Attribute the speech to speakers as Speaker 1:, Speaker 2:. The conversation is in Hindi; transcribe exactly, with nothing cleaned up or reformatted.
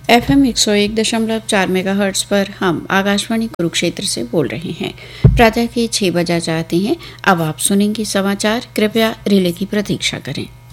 Speaker 1: एफ एम एक सौ एक दशमलव चार मेगा हर्ट्ज पर हम आकाशवाणी कुरुक्षेत्र से बोल रहे हैं। प्रातः के छह बजा चाहते हैं। अब आप सुनेंगे समाचार, कृपया रिले की प्रतीक्षा करें।